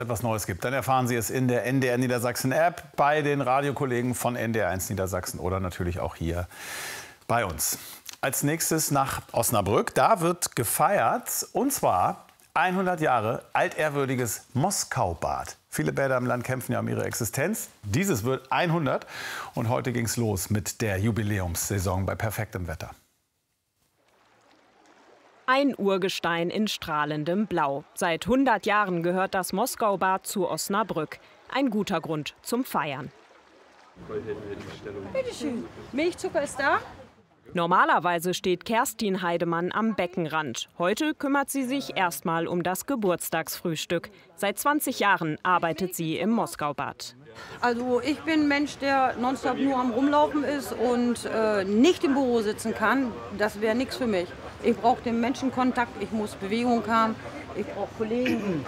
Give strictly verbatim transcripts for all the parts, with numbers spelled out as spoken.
etwas Neues gibt, dann erfahren Sie es in der N D R Niedersachsen App, bei den Radiokollegen von N D R eins Niedersachsen oder natürlich auch hier bei uns. Als nächstes nach Osnabrück. Da wird gefeiert, und zwar hundert Jahre altehrwürdiges Moskaubad. Viele Bäder im Land kämpfen ja um ihre Existenz. Dieses wird hundert und heute ging es los mit der Jubiläumssaison bei perfektem Wetter. Ein Urgestein in strahlendem Blau. Seit hundert Jahren gehört das Moskaubad zu Osnabrück. Ein guter Grund zum Feiern. Bitte schön. Milchzucker ist da? Normalerweise steht Kerstin Heidemann am Beckenrand. Heute kümmert sie sich erstmal um das Geburtstagsfrühstück. Seit zwanzig Jahren arbeitet sie im Moskaubad. Also ich bin ein Mensch, der nonstop nur am Rumlaufen ist und äh, nicht im Büro sitzen kann. Das wäre nichts für mich. Ich brauche den Menschenkontakt, ich muss Bewegung haben, ich brauche Kollegen.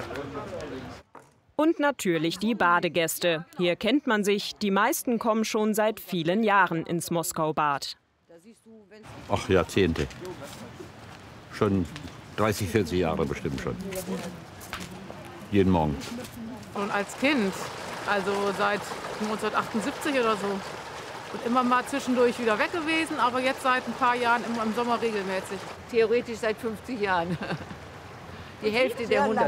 Und natürlich die Badegäste. Hier kennt man sich. Die meisten kommen schon seit vielen Jahren ins Moskaubad. Ach, Jahrzehnte. Schon dreißig, vierzig Jahre bestimmt schon. Jeden Morgen. Schon als Kind, also seit neunzehnhundertachtundsiebzig oder so. Und immer mal zwischendurch wieder weg gewesen, aber jetzt seit ein paar Jahren immer im Sommer regelmäßig. Theoretisch seit fünfzig Jahren. Die Hälfte der hundert.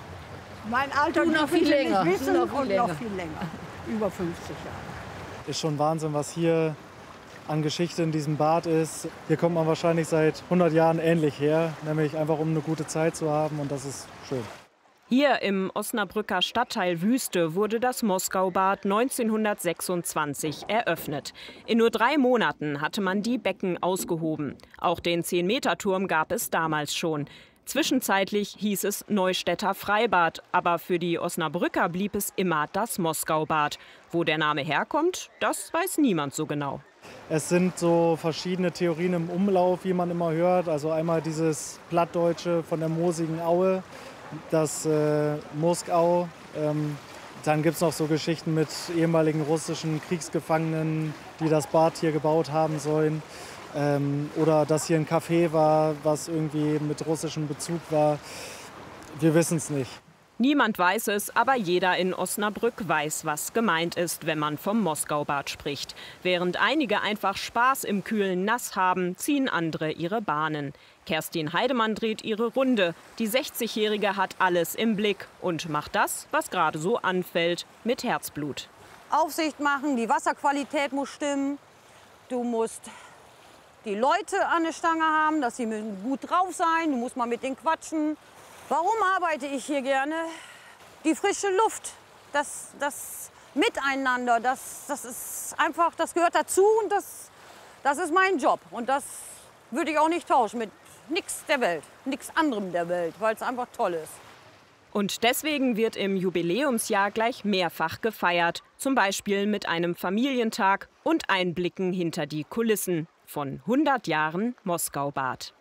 Mein Alter du noch viel länger. Wissen Du noch viel und länger. noch viel länger. Über fünfzig Jahre. Ist schon Wahnsinn, was hier an Geschichte in diesem Bad ist. Hier kommt man wahrscheinlich seit hundert Jahren ähnlich her, nämlich einfach um eine gute Zeit zu haben, und das ist schön. Hier im Osnabrücker Stadtteil Wüste wurde das Moskaubad neunzehnhundertsechsundzwanzig eröffnet. In nur drei Monaten hatte man die Becken ausgehoben. Auch den zehn Meter Turm gab es damals schon. Zwischenzeitlich hieß es Neustädter Freibad, aber für die Osnabrücker blieb es immer das Moskaubad. Wo der Name herkommt, das weiß niemand so genau. Es sind so verschiedene Theorien im Umlauf, wie man immer hört. Also einmal dieses Plattdeutsche von der moosigen Aue, das äh, Moskau. Ähm, dann gibt es noch so Geschichten mit ehemaligen russischen Kriegsgefangenen, die das Bad hier gebaut haben sollen. Ähm, oder dass hier ein Café war, was irgendwie mit russischem Bezug war. Wir wissen es nicht. Niemand weiß es, aber jeder in Osnabrück weiß, was gemeint ist, wenn man vom Moskaubad spricht. Während einige einfach Spaß im kühlen Nass haben, ziehen andere ihre Bahnen. Kerstin Heidemann dreht ihre Runde. Die sechzigjährige hat alles im Blick und macht das, was gerade so anfällt, mit Herzblut. Aufsicht machen, die Wasserqualität muss stimmen. Du musst die Leute an der Stange haben, dass sie gut drauf sein. Du musst mal mit denen quatschen. Warum arbeite ich hier gerne? Die frische Luft, das, das Miteinander, das, das ist einfach, das gehört dazu und das, das ist mein Job. Und das würde ich auch nicht tauschen mit nichts der Welt, nichts anderem der Welt, weil es einfach toll ist. Und deswegen wird im Jubiläumsjahr gleich mehrfach gefeiert. Zum Beispiel mit einem Familientag und Einblicken hinter die Kulissen von hundert Jahren Moskaubad.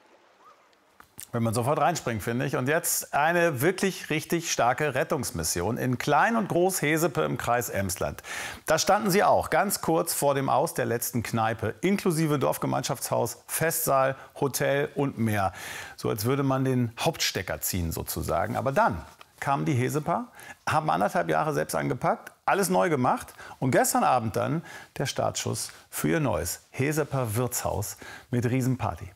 Wenn man sofort reinspringt, finde ich. Und jetzt eine wirklich richtig starke Rettungsmission in Klein- und Groß-Hesepe im Kreis Emsland. Da standen sie auch ganz kurz vor dem Aus der letzten Kneipe, inklusive Dorfgemeinschaftshaus, Festsaal, Hotel und mehr. So als würde man den Hauptstecker ziehen sozusagen. Aber dann kamen die Heseper, haben anderthalb Jahre selbst angepackt, alles neu gemacht und gestern Abend dann der Startschuss für ihr neues Heseper Wirtshaus mit Riesenparty.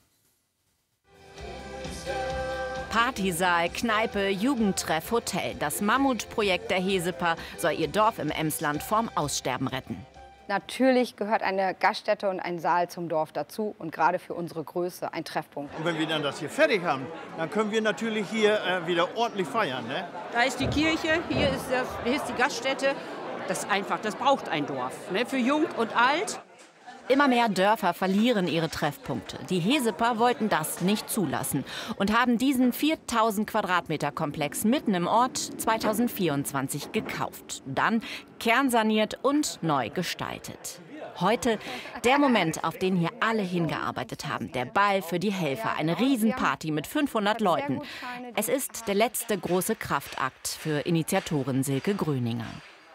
Partysaal, Kneipe, Jugendtreff, Hotel. Das Mammutprojekt der Heseper soll ihr Dorf im Emsland vorm Aussterben retten. Natürlich gehört eine Gaststätte und ein Saal zum Dorf dazu und gerade für unsere Größe ein Treffpunkt. Und wenn wir dann das hier fertig haben, dann können wir natürlich hier äh, wieder ordentlich feiern. Ne? Da ist die Kirche, hier ist, das, hier ist die Gaststätte. Das ist einfach, das braucht ein Dorf, ne? Für Jung und Alt. Immer mehr Dörfer verlieren ihre Treffpunkte. Die Heseper wollten das nicht zulassen und haben diesen viertausend Quadratmeter Komplex mitten im Ort zweitausendvierundzwanzig gekauft. Dann kernsaniert und neu gestaltet. Heute der Moment, auf den hier alle hingearbeitet haben. Der Ball für die Helfer, eine Riesenparty mit fünfhundert Leuten. Es ist der letzte große Kraftakt für Initiatorin Silke Gröninger.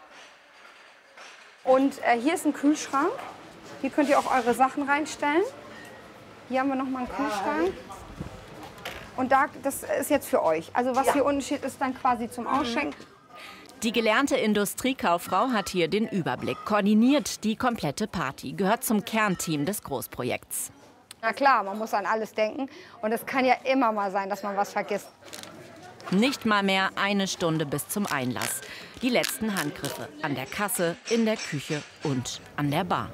Und äh, hier ist ein Kühlschrank. Hier könnt ihr auch eure Sachen reinstellen. Hier haben wir noch mal einen Kühlschrank. Und da, das ist jetzt für euch. Also was Ja. hier unten steht, ist dann quasi zum Ausschenken. Die gelernte Industriekauffrau hat hier den Überblick, koordiniert die komplette Party, gehört zum Kernteam des Großprojekts. Na klar, man muss an alles denken und es kann ja immer mal sein, dass man was vergisst. Nicht mal mehr eine Stunde bis zum Einlass. Die letzten Handgriffe an der Kasse, in der Küche und an der Bar.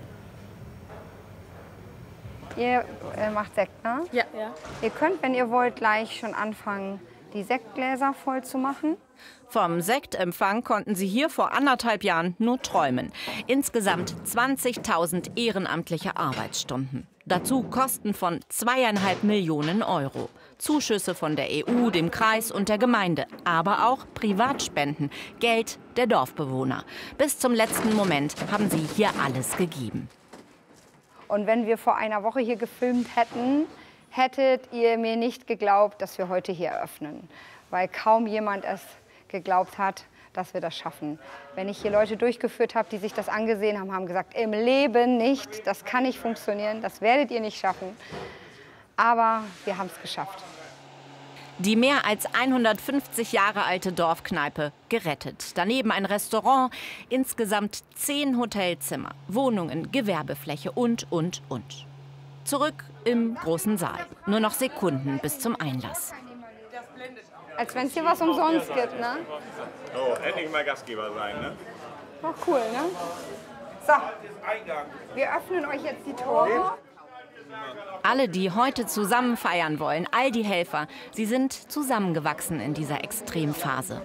Ihr äh, macht Sekt, ne? Ja. ja. Ihr könnt, wenn ihr wollt, gleich schon anfangen, die Sektgläser voll zu machen. Vom Sektempfang konnten sie hier vor anderthalb Jahren nur träumen. Insgesamt zwanzigtausend ehrenamtliche Arbeitsstunden. Dazu Kosten von zweieinhalb Millionen Euro. Zuschüsse von der E U, dem Kreis und der Gemeinde. Aber auch Privatspenden, Geld der Dorfbewohner. Bis zum letzten Moment haben sie hier alles gegeben. Und wenn wir vor einer Woche hier gefilmt hätten, hättet ihr mir nicht geglaubt, dass wir heute hier eröffnen. Weil kaum jemand es geglaubt hat, dass wir das schaffen. Wenn ich hier Leute durchgeführt habe, die sich das angesehen haben, haben gesagt, im Leben nicht, das kann nicht funktionieren, das werdet ihr nicht schaffen. Aber wir haben es geschafft. Die mehr als hundertfünfzig Jahre alte Dorfkneipe gerettet. Daneben ein Restaurant, insgesamt zehn Hotelzimmer, Wohnungen, Gewerbefläche und, und, und. Zurück im großen Saal. Nur noch Sekunden bis zum Einlass. Als wenn es hier was umsonst gibt, ne? Oh, endlich mal Gastgeber sein, ne? Auch cool, ne? So, wir öffnen euch jetzt die Tore. Alle, die heute zusammen feiern wollen, all die Helfer, sie sind zusammengewachsen in dieser Extremphase.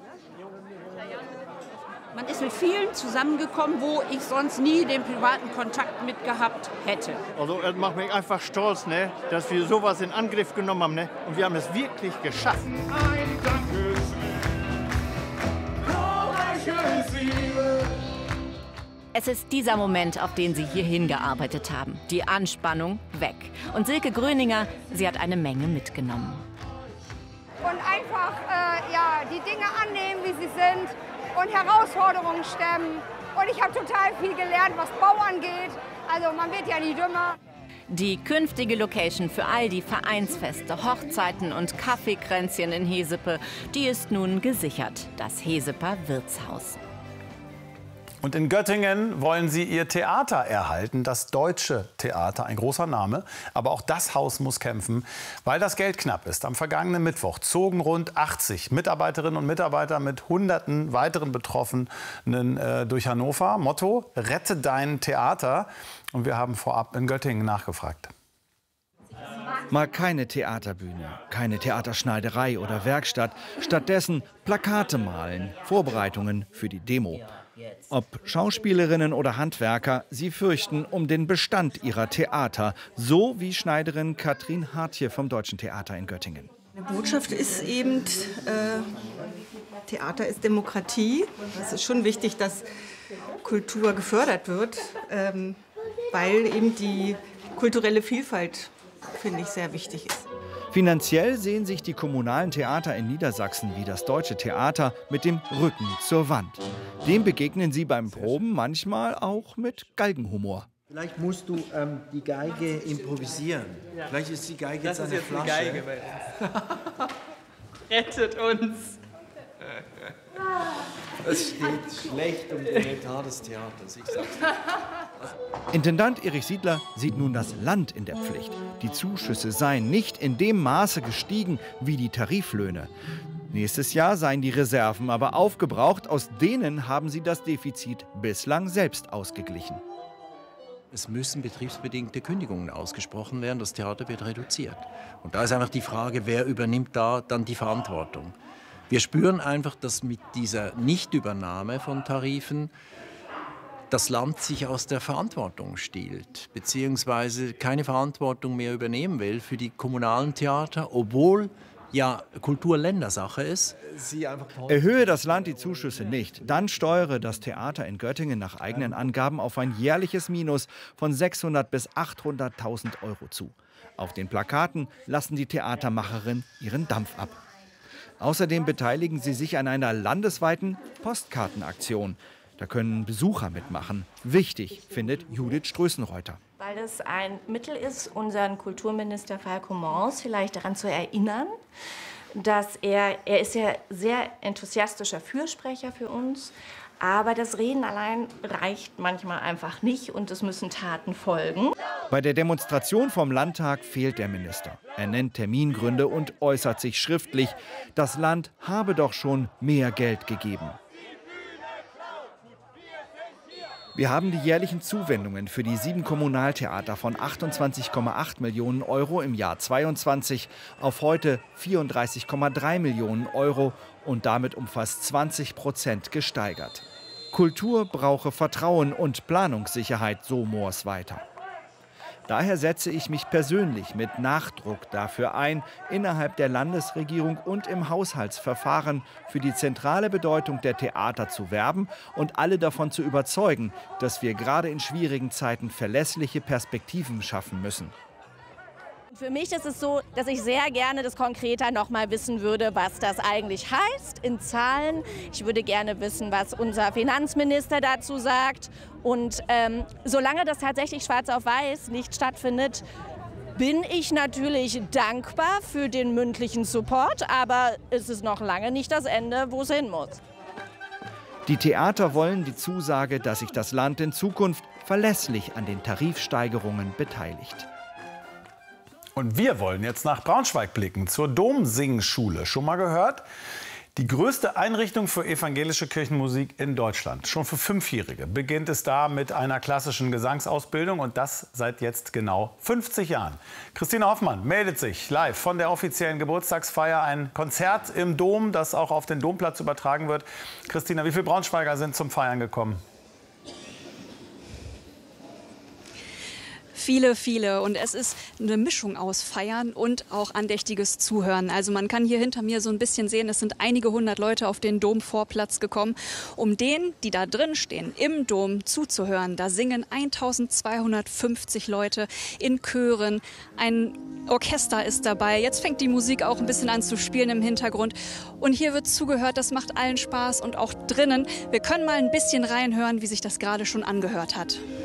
Man ist mit vielen zusammengekommen, wo ich sonst nie den privaten Kontakt mit gehabt hätte. Also es macht mich einfach stolz, ne, dass wir sowas in Angriff genommen haben, ne? Und wir haben es wirklich geschafft. Ein Dankeschön. Es ist dieser Moment, auf den sie hier hingearbeitet haben. Die Anspannung weg. Und Silke Gröninger, sie hat eine Menge mitgenommen. Und einfach äh, ja, die Dinge annehmen, wie sie sind und Herausforderungen stemmen. Und ich habe total viel gelernt, was Bau angeht. Also man wird ja nie dümmer. Die künftige Location für all die Vereinsfeste, Hochzeiten und Kaffeekränzchen in Hesepe, die ist nun gesichert. Das Heseper Wirtshaus. Und in Göttingen wollen sie ihr Theater erhalten, das Deutsche Theater, ein großer Name. Aber auch das Haus muss kämpfen, weil das Geld knapp ist. Am vergangenen Mittwoch zogen rund achtzig Mitarbeiterinnen und Mitarbeiter mit hunderten weiteren Betroffenen äh, durch Hannover. Motto: Rette dein Theater. Und wir haben vorab in Göttingen nachgefragt. Mal keine Theaterbühne, keine Theaterschneiderei oder Werkstatt. Stattdessen Plakate malen, Vorbereitungen für die Demo. Ob Schauspielerinnen oder Handwerker, sie fürchten um den Bestand ihrer Theater. So wie Schneiderin Katrin Hartje vom Deutschen Theater in Göttingen. Die Botschaft ist eben, äh, Theater ist Demokratie. Es ist schon wichtig, dass Kultur gefördert wird, ähm, weil eben die kulturelle Vielfalt, finde ich, sehr wichtig ist. Finanziell sehen sich die kommunalen Theater in Niedersachsen wie das Deutsche Theater mit dem Rücken zur Wand. Dem begegnen sie beim Proben manchmal auch mit Galgenhumor. Vielleicht musst du ähm, die Geige improvisieren. Ja. Vielleicht ist die Geige das jetzt ist eine jetzt Flasche. Eine Geige. Rettet uns! Es steht schlecht um den Etat des Theaters, ich sag's dir. Intendant Erich Siedler sieht nun das Land in der Pflicht. Die Zuschüsse seien nicht in dem Maße gestiegen wie die Tariflöhne. Nächstes Jahr seien die Reserven aber aufgebraucht. Aus denen haben sie das Defizit bislang selbst ausgeglichen. Es müssen betriebsbedingte Kündigungen ausgesprochen werden. Das Theater wird reduziert. Und da ist einfach die Frage, wer übernimmt da dann die Verantwortung? Wir spüren einfach, dass mit dieser Nichtübernahme von Tarifen das Land sich aus der Verantwortung stiehlt, beziehungsweise keine Verantwortung mehr übernehmen will für die kommunalen Theater, obwohl ja Kultur Ländersache ist. Erhöhe das Land die Zuschüsse nicht, dann steuere das Theater in Göttingen nach eigenen Angaben auf ein jährliches Minus von sechshundert bis achthunderttausend Euro zu. Auf den Plakaten lassen die Theatermacherinnen ihren Dampf ab. Außerdem beteiligen sie sich an einer landesweiten Postkartenaktion. Da können Besucher mitmachen. Wichtig, findet Judith Strößenreuter. Weil das ein Mittel ist, unseren Kulturminister Falco Mons vielleicht daran zu erinnern, dass er, er ist ja sehr enthusiastischer Fürsprecher für uns, aber das Reden allein reicht manchmal einfach nicht und es müssen Taten folgen. Bei der Demonstration vom Landtag fehlt der Minister. Er nennt Termingründe und äußert sich schriftlich, das Land habe doch schon mehr Geld gegeben. Wir haben die jährlichen Zuwendungen für die sieben Kommunaltheater von achtundzwanzig Komma acht Millionen Euro im Jahr zweiundzwanzig auf heute vierunddreißig Komma drei Millionen Euro und damit um fast zwanzig Prozent gesteigert. Kultur brauche Vertrauen und Planungssicherheit, so Moors weiter. Daher setze ich mich persönlich mit Nachdruck dafür ein, innerhalb der Landesregierung und im Haushaltsverfahren für die zentrale Bedeutung der Theater zu werben und alle davon zu überzeugen, dass wir gerade in schwierigen Zeiten verlässliche Perspektiven schaffen müssen. Für mich ist es so, dass ich sehr gerne das konkreter noch mal wissen würde, was das eigentlich heißt in Zahlen. Ich würde gerne wissen, was unser Finanzminister dazu sagt. Und ähm, solange das tatsächlich schwarz auf weiß nicht stattfindet, bin ich natürlich dankbar für den mündlichen Support. Aber es ist noch lange nicht das Ende, wo es hin muss. Die Theater wollen die Zusage, dass sich das Land in Zukunft verlässlich an den Tarifsteigerungen beteiligt. Und wir wollen jetzt nach Braunschweig blicken, zur Domsingschule. Schon mal gehört? Die größte Einrichtung für evangelische Kirchenmusik in Deutschland. Schon für Fünfjährige beginnt es da mit einer klassischen Gesangsausbildung und das seit jetzt genau fünfzig Jahren. Christina Hoffmann meldet sich live von der offiziellen Geburtstagsfeier. Ein Konzert im Dom, das auch auf den Domplatz übertragen wird. Christina, wie viele Braunschweiger sind zum Feiern gekommen? Viele, viele. Und es ist eine Mischung aus Feiern und auch andächtiges Zuhören. Also man kann hier hinter mir so ein bisschen sehen, es sind einige hundert Leute auf den Domvorplatz gekommen, um denen, die da drin stehen, im Dom zuzuhören. Da singen eintausendzweihundertfünfzig Leute in Chören. Ein Orchester ist dabei. Jetzt fängt die Musik auch ein bisschen an zu spielen im Hintergrund. Und hier wird zugehört, das macht allen Spaß und auch drinnen. Wir können mal ein bisschen reinhören, wie sich das gerade schon angehört hat.